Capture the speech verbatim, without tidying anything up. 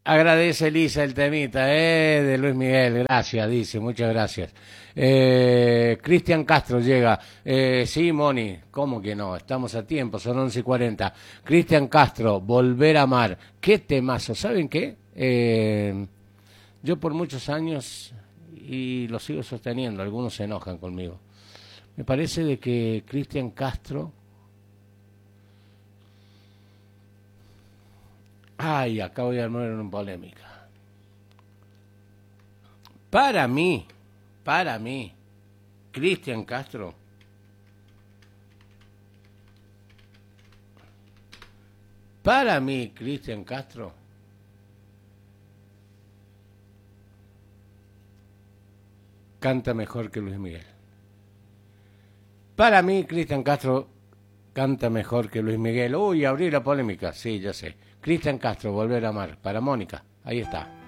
Agradece Elisa el temita, eh, de Luis Miguel. Gracias, dice, muchas gracias. Eh, Cristian Castro llega. Eh, sí, Moni, ¿cómo que no? Estamos a tiempo, son once y cuarenta. Cristian Castro, Volver a amar. Qué temazo, ¿saben qué? Eh, yo por muchos años, y lo sigo sosteniendo, algunos se enojan conmigo. Me parece de que Cristian Castro... Ay, acabo de armar una polémica. Para mí, para mí, Cristian Castro, para mí, Cristian Castro, canta mejor que Luis Miguel. Para mí, Cristian Castro canta mejor que Luis Miguel. Uy, abrí la polémica, sí, ya sé. Cristian Castro, Volver a amar, para Mónica, ahí está.